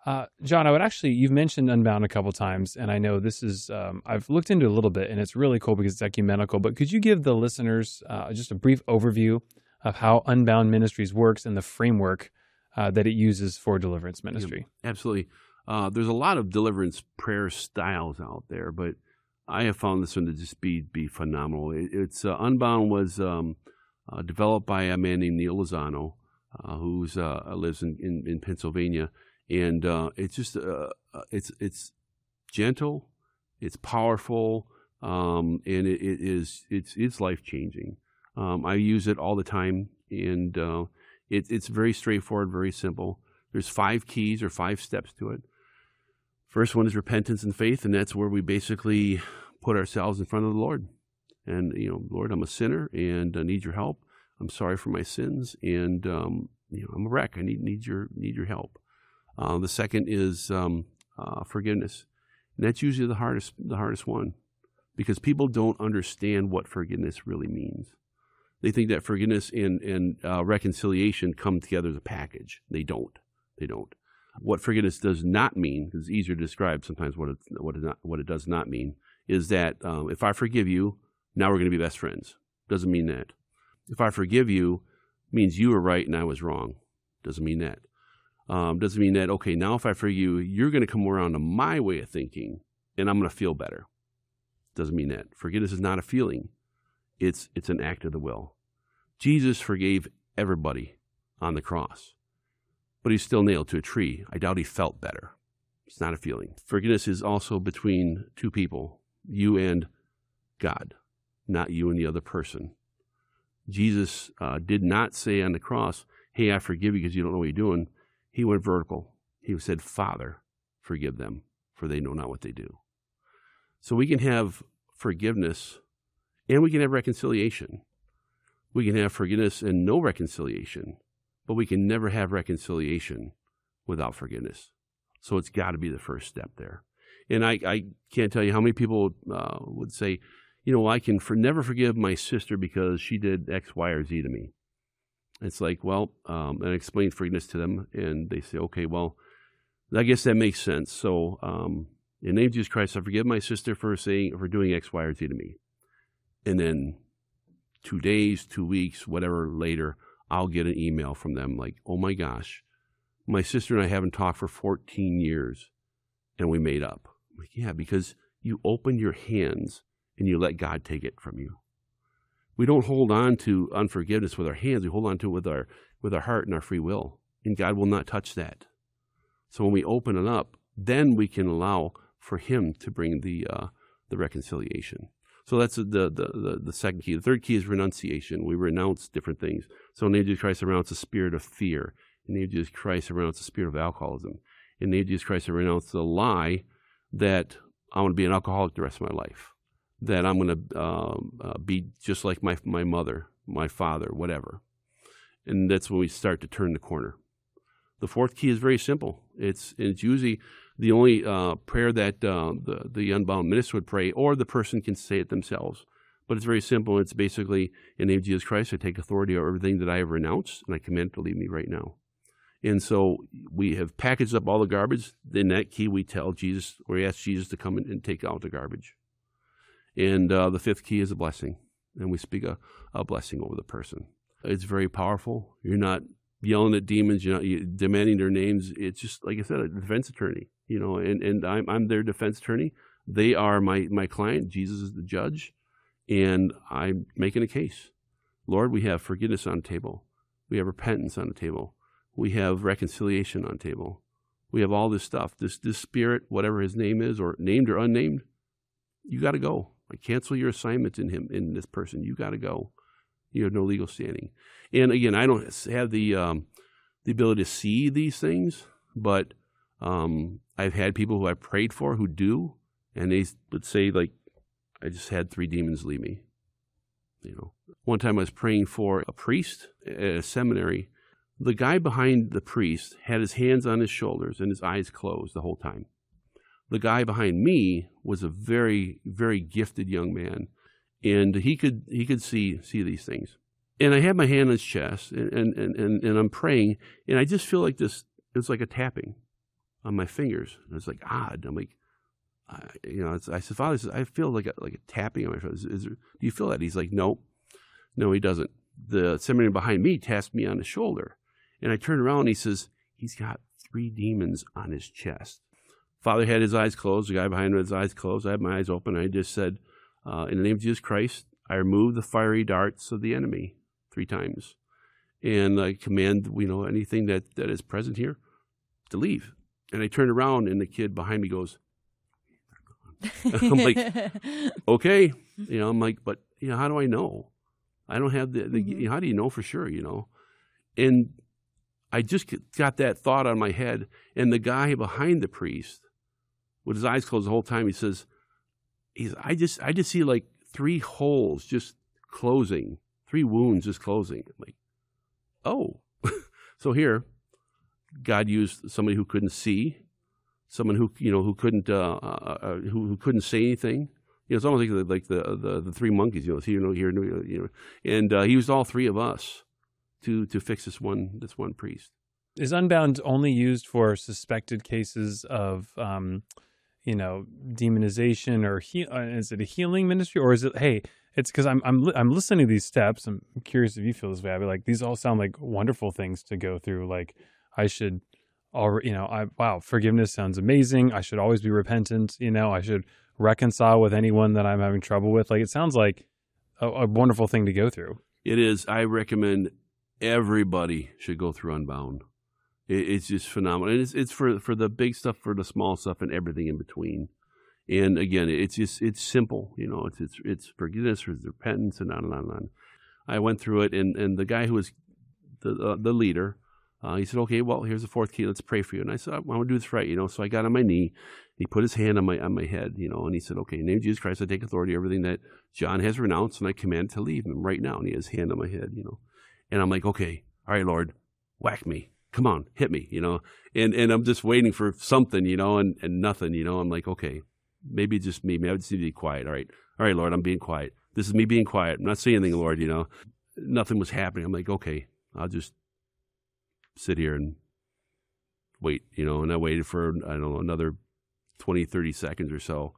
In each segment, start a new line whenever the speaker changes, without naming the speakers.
John, you've mentioned Unbound a couple times, and I know this is, I've looked into it a little bit, and it's really cool because it's ecumenical, but could you give the listeners just a brief overview of how Unbound Ministries works and the framework that it uses for deliverance ministry?
Yeah, absolutely. There's a lot of deliverance prayer styles out there, but I have found this one to just be phenomenal. It's Unbound was developed by a man named Neil Lozano, who lives in Pennsylvania. And it's just it's gentle, it's powerful, and it's life changing. I use it all the time, and it's very straightforward, very simple. There's 5 keys or 5 steps to it. First one is repentance and faith, and that's where we basically put ourselves in front of the Lord. And Lord, I'm a sinner and I need your help. I'm sorry for my sins, and I'm a wreck. I need your help. The second is forgiveness, and that's usually the hardest one, because people don't understand what forgiveness really means. They think that forgiveness and reconciliation come together as a package. They don't. What forgiveness does not mean, because it's easier to describe sometimes what it does not mean, is that if I forgive you, now we're going to be best friends. Doesn't mean that. If I forgive you, means you were right and I was wrong. Doesn't mean that. Doesn't mean that, okay, now if I forgive you, you're going to come around to my way of thinking and I'm going to feel better. Doesn't mean that. Forgiveness is not a feeling. It's an act of the will. Jesus forgave everybody on the cross, but he's still nailed to a tree. I doubt he felt better. It's not a feeling. Forgiveness is also between 2 people, you and God, not you and the other person. Jesus did not say on the cross, hey, I forgive you because you don't know what you're doing. He went vertical. He said, Father, forgive them, for they know not what they do. So we can have forgiveness and we can have reconciliation. We can have forgiveness and no reconciliation, but we can never have reconciliation without forgiveness. So it's got to be the first step there. And I can't tell you how many people would say, I can never forgive my sister because she did X, Y, or Z to me. It's like, well, and I explain forgiveness to them, and they say, okay, well, I guess that makes sense. So, in the name of Jesus Christ, I forgive my sister for doing X, Y, or Z to me. And then 2 days, 2 weeks, whatever later, I'll get an email from them like, oh my gosh, my sister and I haven't talked for 14 years, and we made up. I'm like, yeah, because you opened your hands and you let God take it from you. We don't hold on to unforgiveness with our hands. We hold on to it with our heart and our free will, and God will not touch that. So when we open it up, then we can allow for Him to bring the reconciliation. So that's the second key. The third key is renunciation. We renounce different things. So in the name of Jesus Christ, I renounce the spirit of fear. In the name of Jesus Christ, I renounce the spirit of alcoholism. In the name of Jesus Christ, I renounce the lie that I want to be an alcoholic the rest of my life, that I'm going to be just like my mother, my father, whatever. And that's when we start to turn the corner. The fourth key is very simple. It's usually the only prayer that the Unbound minister would pray, or the person can say it themselves. But it's very simple. It's basically, in the name of Jesus Christ, I take authority over everything that I have renounced, and I command it to leave me right now. And so we have packaged up all the garbage. In that key, we tell Jesus, or we ask Jesus to come and take out the garbage. And the fifth key is a blessing, and we speak a blessing over the person. It's very powerful. You're not yelling at demons. You're not demanding their names. It's just, like I said, a defense attorney. And I'm their defense attorney. They are my client. Jesus is the judge, and I'm making a case. Lord, we have forgiveness on the table. We have repentance on the table. We have reconciliation on the table. We have all this stuff. This spirit, whatever his name is, or named or unnamed, you got to go. I cancel your assignment in this person. You got to go. You have no legal standing. And again, I don't have the ability to see these things, but I've had people who I prayed for who do, and they would say, like, I just had 3 demons leave me. One time I was praying for a priest at a seminary. The guy behind the priest had his hands on his shoulders and his eyes closed the whole time. The guy behind me was a very, very gifted young man, and he could see these things. And I had my hand on his chest, and I'm praying, and I just feel like this. It's like a tapping. on my fingers. And it's like odd. I'm like, I said, Father, I feel like a tapping on my shoulder. Do you feel that? He's like, no, he doesn't. The seminarian behind me tapped me on the shoulder. And I turned around and he says, he's got 3 demons on his chest. Father had his eyes closed. The guy behind him had his eyes closed. I had my eyes open. I just said, in the name of Jesus Christ, I remove the fiery darts of the enemy 3 times. And I command, anything that is present here to leave. And I turned around and the kid behind me goes, I'm like, okay. I'm like, but, how do I know? I don't have how do you know for sure, And I just got that thought on my head. And the guy behind the priest, with his eyes closed the whole time, he says, I just see like 3 holes just closing, 3 wounds just closing. I'm like, oh. So here, God used somebody who couldn't see, someone who couldn't who couldn't say anything. It's almost like the 3 monkeys. Here, and he used all 3 of us to fix this one priest.
Is Unbound only used for suspected cases of demonization, or is it a healing ministry, or is it, hey, it's because I'm listening to these steps. I'm curious if you feel this way. I'd be like, these all sound like wonderful things to go through. Like I should wow, forgiveness sounds amazing. I should always be repentant. I should reconcile with anyone that I'm having trouble with. Like it sounds like a wonderful thing to go through.
It is. I recommend everybody should go through Unbound. It's just phenomenal. And it's for the big stuff, for the small stuff, and everything in between. And again, it's simple. It's forgiveness, it's repentance, and on and on and on. I went through it, and the guy who was the leader, he said, okay, well, here's the 4th key. Let's pray for you. And I said, I want to do this right, So I got on my knee. He put his hand on my head, and he said, okay, in the name of Jesus Christ, I take authority over everything that John has renounced, and I command to leave him right now. And he has his hand on my head, And I'm like, okay, all right, Lord, whack me. Come on, hit me, And I'm just waiting for something, and nothing, I'm like, okay, maybe it's just me. Maybe I just need to be quiet. All right, Lord, I'm being quiet. This is me being quiet. I'm not saying anything, Lord, Nothing was happening. I'm like, okay, I'll just sit here and wait, And I waited for, I don't know, another 20, 30 seconds or so.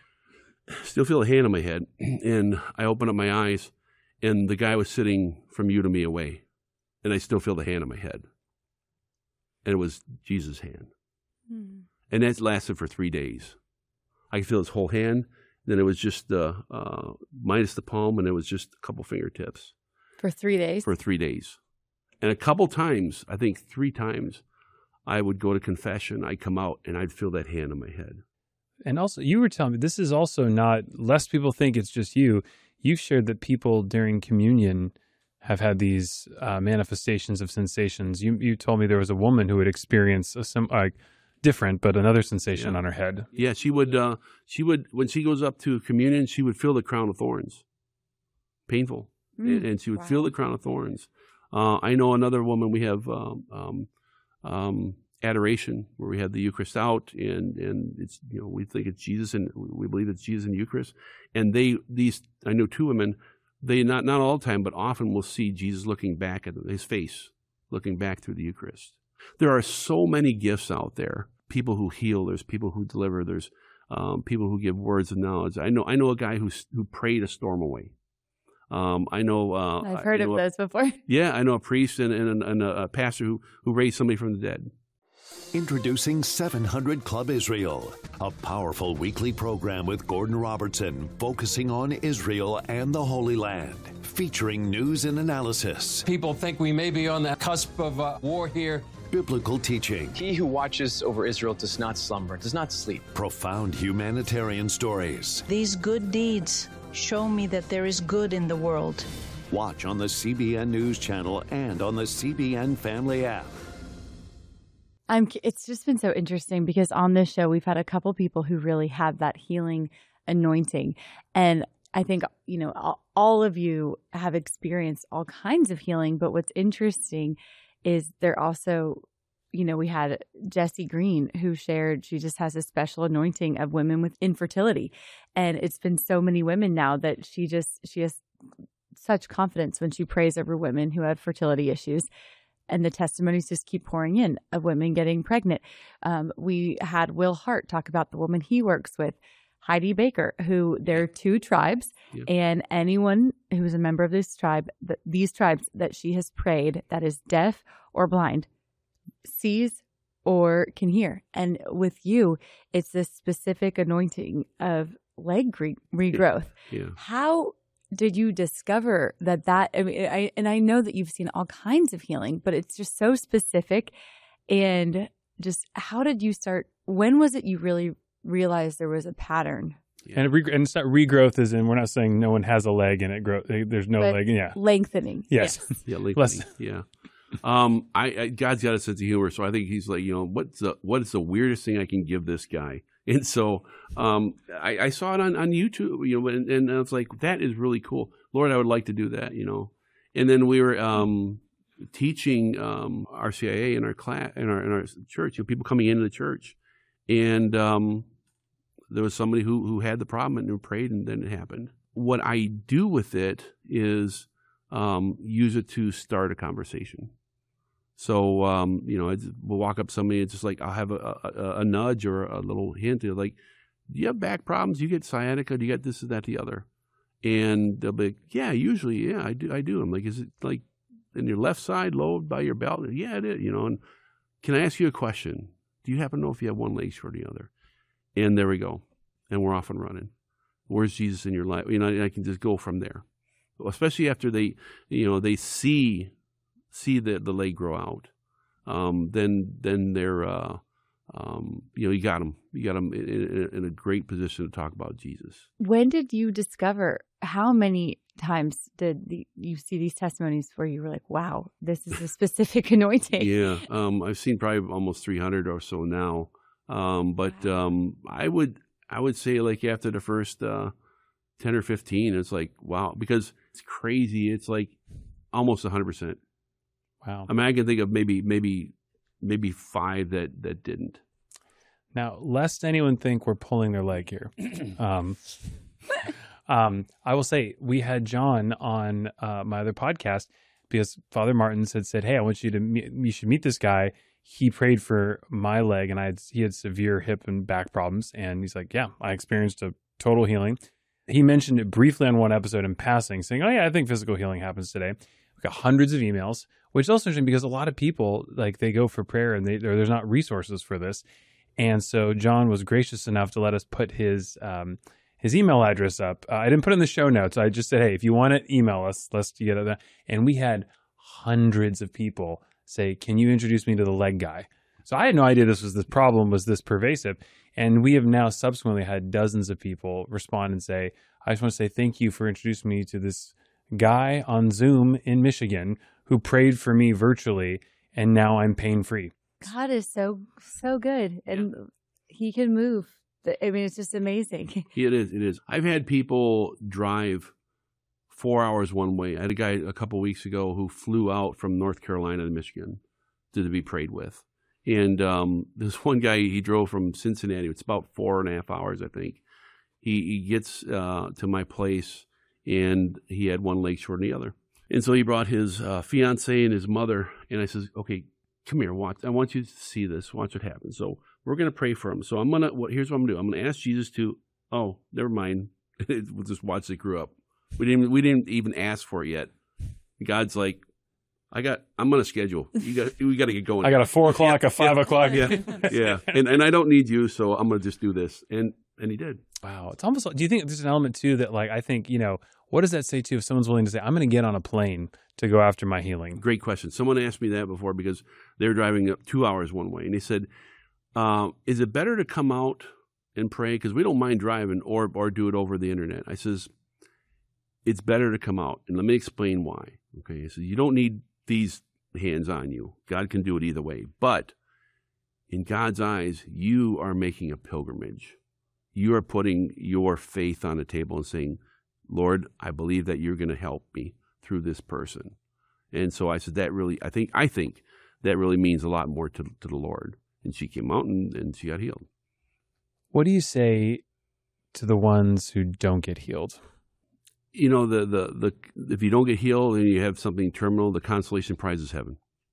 Still feel a hand on my head. And I open up my eyes, and the guy was sitting from you to me away. And I still feel the hand on my head. And it was Jesus' hand. Mm. And that lasted for 3 days. I could feel his whole hand. Then it was just minus the palm, and it was just a couple fingertips.
For 3 days?
For 3 days. And a couple times, I think 3 times, I would go to confession. I'd come out, and I'd feel that hand on my head.
And also, you were telling me, this is also not, lest people think it's just you, you've shared that people during communion have had these manifestations of sensations. You told me there was a woman who had experienced different, but another sensation on her head.
Yeah, she would, when she goes up to communion, she would feel the crown of thorns. Painful. And she would feel the crown of thorns. I know another woman, we have adoration, where we have the Eucharist out, and it's, we think it's Jesus, and we believe it's Jesus in the Eucharist. And I know 2 women, they not all the time, but often will see Jesus looking back at his face, looking back through the Eucharist. There are so many gifts out there. People who heal. There's people who deliver. There's people who give words of knowledge. I know a guy who prayed a storm away. I know.
I've heard of those before.
Yeah, I know a priest and a pastor who raised somebody from the dead.
Introducing 700 Club Israel, a powerful weekly program with Gordon Robertson focusing on Israel and the Holy Land, featuring news and analysis.
People think we may be on the cusp of war here.
Biblical teaching.
He who watches over Israel does not slumber, does not sleep.
Profound humanitarian stories.
These good deeds show me that there is good in the world.
Watch on the CBN News Channel and on the CBN Family app.
It's just been so interesting because on this show, we've had a couple people who really have that healing anointing. And I think, all of you have experienced all kinds of healing. But what's interesting is there also, we had Jessie Green who shared she just has a special anointing of women with infertility. And it's been so many women now that she has such confidence when she prays over women who have fertility issues. and the testimonies just keep pouring in of women getting pregnant. We had Will Hart talk about the woman he works with, Heidi Baker, who there are 2 tribes, and anyone who is a member of this tribe, these tribes that she has prayed that is deaf or blind, sees or can hear. And with you, it's this specific anointing of leg regrowth.
Yeah.
How did you discover that? I mean, I know that you've seen all kinds of healing, but it's just so specific. And just how did you start? When was it you really realized there was a pattern?
Yeah. And it's not regrowth as in, we're not saying no one has a leg and it grows. There's no leg. Yeah.
Lengthening.
Yes.
Yeah. Lengthening. Yeah. God's got a sense of humor. So I think he's like, what is the weirdest thing I can give this guy? And so, I saw it on YouTube, and I was like, that is really cool. Lord, I would like to do that, And then we were, teaching, RCIA in our class, in our church, people coming into the church. And, there was somebody who had the problem and who prayed, and then it happened. What I do with it is use it to start a conversation. So, we'll walk up to somebody, it's just like, I'll have a nudge or a little hint. Like, do you have back problems? Do you get sciatica? Do you get this, that, the other? And they'll be like, yeah, usually, yeah, I do. I'm like, is it like in your left side, low by your belt? Yeah, it is, and can I ask you a question? Do you happen to know if you have one leg short of the other? And there we go. And we're off and running. Where's Jesus in your life? I can just go from there. Especially after they see the leg grow out. Then they're, you got them. You got them in a great position to talk about Jesus.
When did you discover, how many times did you see these testimonies where you were like, wow, this is a specific anointing?
Yeah. I've seen probably almost 300 or so now. But I would say like after the first 10 or 15, it's like, wow, because it's crazy. It's like almost 100%.
Wow.
I mean, I can think of maybe 5 that didn't.
Now, lest anyone think we're pulling their leg here, I will say we had John on my other podcast because Father Martins had said, hey, I want you should meet this guy. He prayed for my leg, and he had severe hip and back problems. And he's like, yeah, I experienced a total healing. He mentioned it briefly on one episode in passing, saying, oh yeah, I think physical healing happens today. We got hundreds of emails, which is also interesting because a lot of people, like, they go for prayer and there's not resources for this. And so John was gracious enough to let us put his email address up. I didn't put it in the show notes. I just said, hey, if you want it, email us. Let's get it. And we had hundreds of people say, can you introduce me to the leg guy? So I had no idea this problem was this pervasive. And we have now subsequently had dozens of people respond and say, I just want to say thank you for introducing me to this guy on Zoom in Michigan who prayed for me virtually, and now I'm pain-free.
God is so good, and he can move. I mean, it's just amazing.
It is. I've had people drive 4 hours one way. I had a guy a couple of weeks ago who flew out from North Carolina to Michigan to be prayed with. And this one guy, he drove from Cincinnati. It's about 4.5 hours, I think. He gets to my place, and he had one leg short than the other. And so he brought his fiance and his mother, and I says, okay, come here, watch. I want you to see this. Watch what happens. So we're going to pray for him. So here's what I'm going to do. I'm going to ask Jesus to, oh, never mind. We'll just watch it grow up. We didn't even ask for it yet. God's like, I'm on a schedule. We got to get going.
I got a 4 o'clock, a 5 o'clock.
Yeah. And I don't need you, so I'm going to just do this. And he did.
Wow. It's almost like, do you think there's an element too that, like, I think, what does that say too if someone's willing to say, I'm going to get on a plane to go after my healing?
Great question. Someone asked me that before because they were driving up 2 hours one way. And they said, is it better to come out and pray? Because we don't mind driving or do it over the internet. I says, it's better to come out. And let me explain why. Okay. So you don't need these hands on you. God can do it either way. But in God's eyes, you are making a pilgrimage. You are putting your faith on the table and saying, Lord, I believe that you're going to help me through this person. And so I said, I think that really means a lot more to the Lord. And she came out and she got healed.
What do you say to the ones who don't get healed?
If you don't get healed and you have something terminal, the consolation prize is heaven.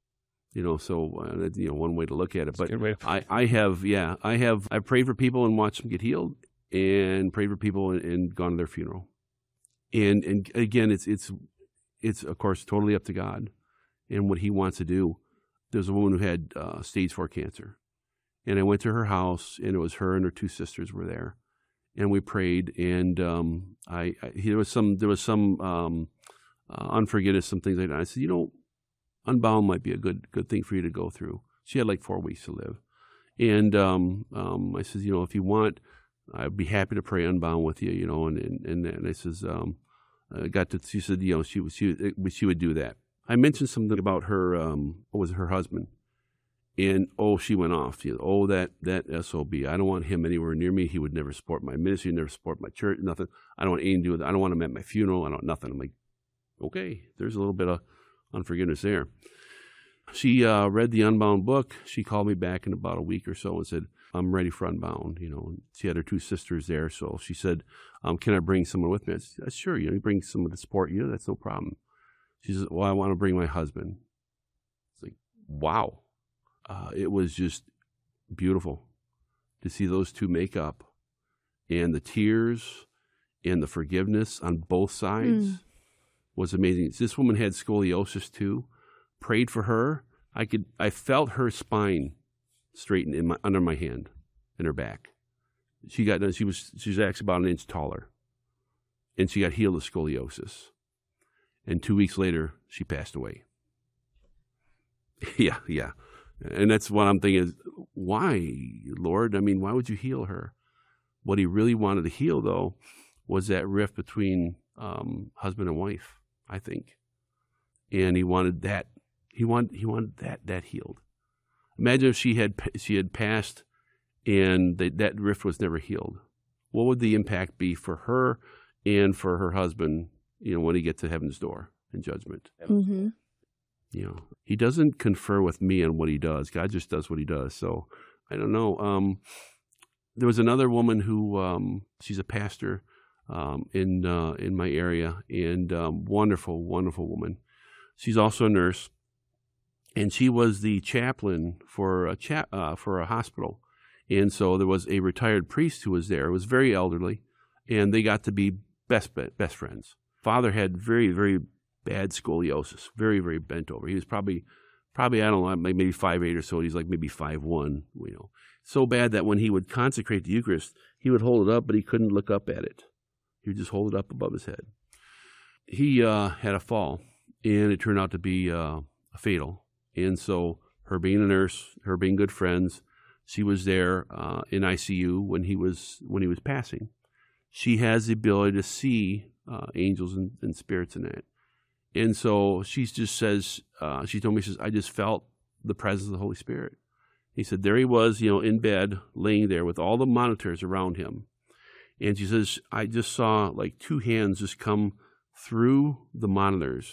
So one way to look at it. But
good way to-
I've prayed for people and watched them get healed, and prayed for people and gone to their funeral. And again, it's of course totally up to God and what He wants to do. There's a woman who had stage 4 cancer, and I went to her house, and it was her and her 2 sisters were there, and we prayed. And there was some unforgiveness, some things like that. I said, Unbound might be a good thing for you to go through. She had like 4 weeks to live, and I said, if you want, I'd be happy to pray Unbound with you, And I says, she said, she would do that. I mentioned something about her, her husband, and she went off. That SOB. I don't want him anywhere near me. He would never support my ministry, never support my church, nothing. I don't want anything to do with it. I don't want him at my funeral. Nothing. I'm like, okay, there's a little bit of unforgiveness there. She read the Unbound book. She called me back in about a week or so and said, I'm ready for Unbound. She had her 2 sisters there, so she said, can I bring someone with me? I said, sure, you bring someone to support you. That's no problem. She says, well, I want to bring my husband. It's like, wow. It was just beautiful to see those 2 make up, and the tears and the forgiveness on both sides was amazing. This woman had scoliosis too. Prayed for her. I felt her spine straighten under my hand, in her back. She was actually about 1 inch taller, and she got healed of scoliosis. And 2 weeks later, she passed away. Yeah. And that's what I'm thinking is, why, Lord? Why would you heal her? What He really wanted to heal, though, was that rift between husband and wife, I think. And He wanted that. He wanted that healed. Imagine if she had passed and that rift was never healed. What would the impact be for her and for her husband, when he gets to heaven's door in judgment?
Mm-hmm.
He doesn't confer with me on what He does. God just does what He does. So I don't know. There was another woman who she's a pastor in my area, and wonderful, wonderful woman. She's also a nurse, and she was the chaplain for a hospital. And so there was a retired priest who was there. It was very elderly, and they got to be best friends. Father had very, very bad scoliosis, very, very bent over. He was probably I don't know, maybe 5'8" or so. He's like maybe 5'1", So bad that when he would consecrate the Eucharist, he would hold it up, but he couldn't look up at it. He would just hold it up above his head. He had a fall, and it turned out to be fatal. And so her being a nurse, her being good friends, she was there in ICU when he was passing. She has the ability to see angels and spirits in that. And so she just says, she told me, she says, I just felt the presence of the Holy Spirit. He said, there he was, in bed, laying there with all the monitors around him. And she says, I just saw like 2 hands just come through the monitors